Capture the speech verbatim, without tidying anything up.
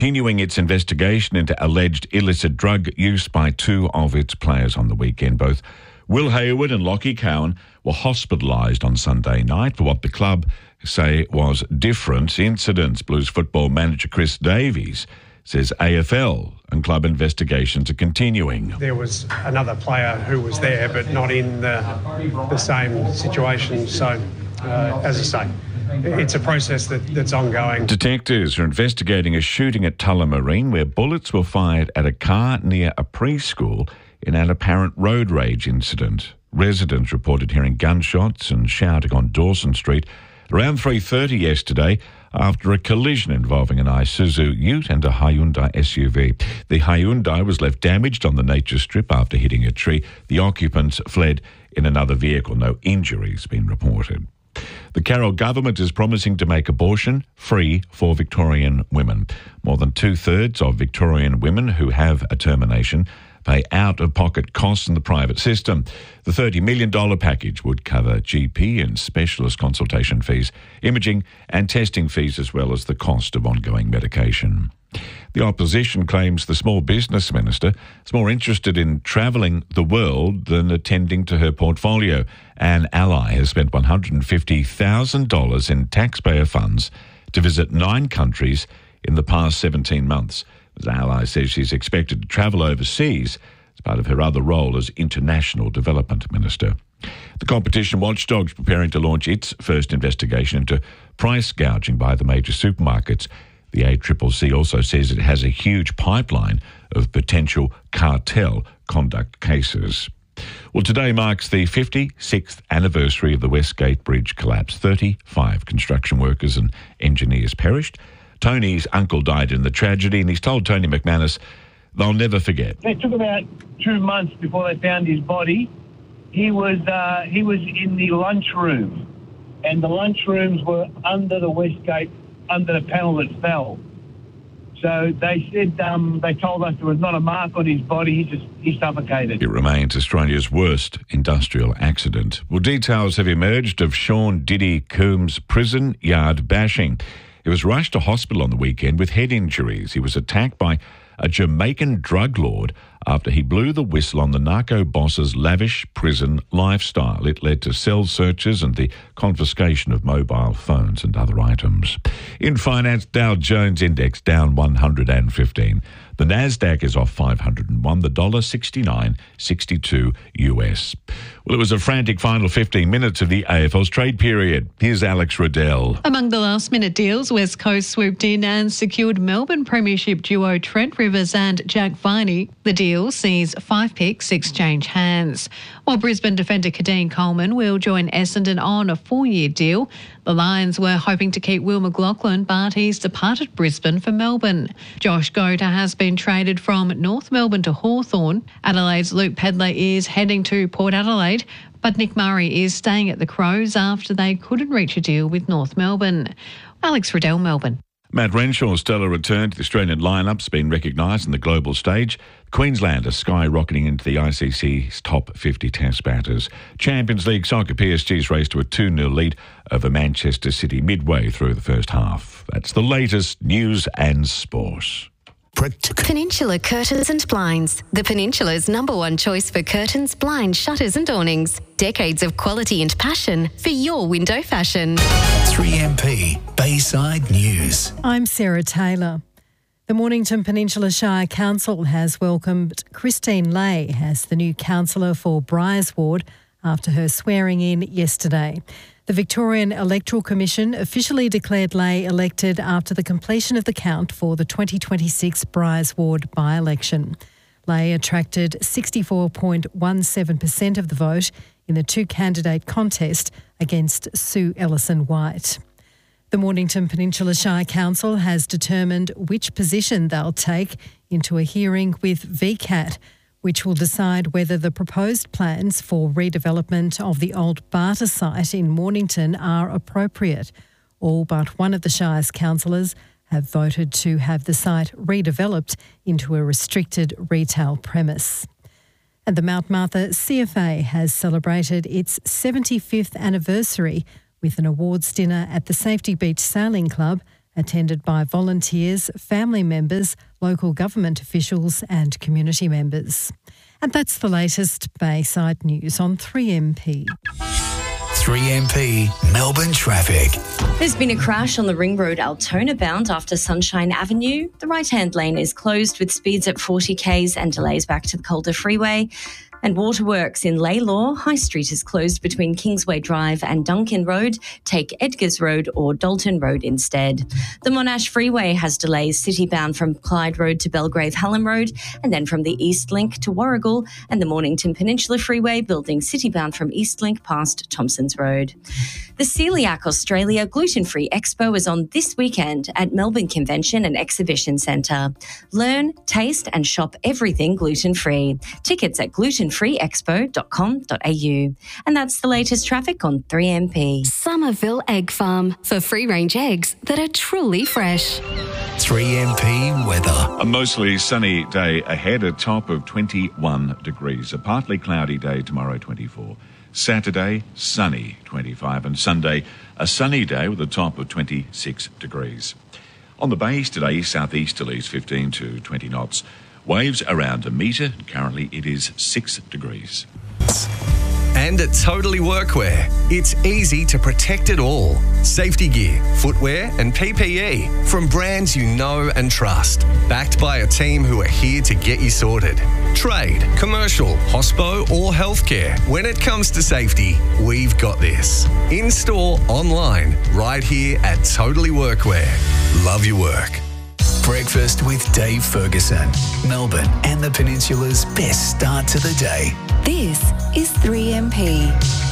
continuing its investigation into alleged illicit drug use by two of its players on the weekend. Both Will Hayward and Lockie Cowan were hospitalised on Sunday night for what the club say was different incidents. Blues football manager Chris Davies says A F L and club investigations are continuing. There was another player who was there but not in the, the same situation. So, uh, as I say, it's a process that, that's ongoing. Detectives are investigating a shooting at Tullamarine where bullets were fired at a car near a preschool in an apparent road rage incident. Residents reported hearing gunshots and shouting on Dawson Street around three thirty yesterday after a collision involving an Isuzu Ute and a Hyundai S U V. The Hyundai was left damaged on the nature strip after hitting a tree. The occupants fled in another vehicle. No injuries been reported. The Carroll government is promising to make abortion free for Victorian women. More than two-thirds of Victorian women who have a termination pay out-of-pocket costs in the private system. The thirty million dollars package would cover G P and specialist consultation fees, imaging and testing fees, as well as the cost of ongoing medication. The opposition claims the small business minister is more interested in travelling the world than attending to her portfolio. An ally has spent one hundred fifty thousand dollars in taxpayer funds to visit nine countries in the past seventeen months. The ally says she's expected to travel overseas as part of her other role as International Development Minister. The competition watchdog's preparing to launch its first investigation into price gouging by the major supermarkets. The A C C C also says it has a huge pipeline of potential cartel conduct cases. Well, today marks the fifty-sixth anniversary of the Westgate Bridge collapse. thirty-five construction workers and engineers perished. Tony's uncle died in the tragedy, and he's told Tony McManus they'll never forget. It took about two months before they found his body. He was uh, he was in the lunchroom, and the lunchrooms were under the Westgate, under the panel that fell. So they said, um, they told us there was not a mark on his body. He just he suffocated. It remains Australia's worst industrial accident. Well, details have emerged of Sean Diddy Coombs' prison yard bashing. He was rushed to hospital on the weekend with head injuries. He was attacked by a Jamaican drug lord after he blew the whistle on the narco boss's lavish prison lifestyle. It led to cell searches and the confiscation of mobile phones and other items. In finance, Dow Jones Index down one hundred fifteen. The Nasdaq is off five hundred one. The dollar sixty-nine sixty-two U S. Well, it was a frantic final fifteen minutes of the A F L's trade period. Here's Alex Riddell. Among the last-minute deals, West Coast swooped in and secured Melbourne Premiership duo Trent Rivers and Jack Viney. The deal sees five picks exchange hands. While Brisbane defender Kadeen Coleman will join Essendon on a four-year deal. The Lions were hoping to keep Will McLaughlin, but he's departed Brisbane for Melbourne. Josh Gota has been traded from North Melbourne to Hawthorn. Adelaide's Luke Pedler is heading to Port Adelaide, but Nick Murray is staying at the Crows after they couldn't reach a deal with North Melbourne. Alex Riddell, Melbourne. Matt Renshaw's stellar return to the Australian lineup's been recognised on the global stage. Queensland are skyrocketing into the I C C's top fifty test batters. Champions League soccer, P S G's raced to a two nil lead over Manchester City midway through the first half. That's the latest news and sport. Peninsula Curtains and Blinds, the Peninsula's number one choice for curtains, blinds, shutters and awnings. Decades of quality and passion for your window fashion. three M P Bayside News. I'm Sarah Taylor. The Mornington Peninsula Shire Council has welcomed Christine Lay as the new councillor for Briars Ward after her swearing in yesterday. The Victorian Electoral Commission officially declared Lay elected after the completion of the count for the twenty twenty-six Briars Ward by-election. Lay attracted sixty-four point one seven percent of the vote in the two-candidate contest against Sue Ellison-White. The Mornington Peninsula Shire Council has determined which position they'll take into a hearing with V CAT, which will decide whether the proposed plans for redevelopment of the old Barter site in Mornington are appropriate. All but one of the Shire's councillors have voted to have the site redeveloped into a restricted retail premise. And the Mount Martha C F A has celebrated its seventy-fifth anniversary with an awards dinner at the Safety Beach Sailing Club attended by volunteers, family members, local government officials and community members. And that's the latest Bayside News on three M P. three M P Melbourne traffic. There's been a crash on the Ring Road Altona bound after Sunshine Avenue. The right-hand lane is closed with speeds at forty kays and delays back to the Calder Freeway. And Waterworks in Laylaw, High Street is closed between Kingsway Drive and Duncan Road. Take Edgars Road or Dalton Road instead. The Monash Freeway has delays city-bound from Clyde Road to Belgrave Hallam Road, and then from the East Link to Warrigal, and the Mornington Peninsula Freeway building city-bound from East Link past Thompsons Road. The Celiac Australia Gluten-Free Expo is on this weekend at Melbourne Convention and Exhibition Centre. Learn, taste and shop everything gluten-free. Tickets at gluten free expo dot com dot a u. And that's the latest traffic on three M P. Somerville Egg Farm for free-range eggs that are truly fresh. three M P weather. A mostly sunny day ahead, a top of twenty-one degrees. A partly cloudy day tomorrow, twenty-four. Saturday, sunny, twenty-five. And Sunday, a sunny day with a top of twenty-six degrees. On the bays today, southeasterlies fifteen to twenty knots. Waves around a metre. Currently it is six degrees. And at Totally Workwear, it's easy to protect it all. Safety gear, footwear and P P E from brands you know and trust. Backed by a team who are here to get you sorted. Trade, commercial, hospo or healthcare. When it comes to safety, we've got this. In-store, online, right here at Totally Workwear. Love your work. Breakfast with Dave Ferguson. Melbourne and the Peninsula's best start to the day. This is three M P.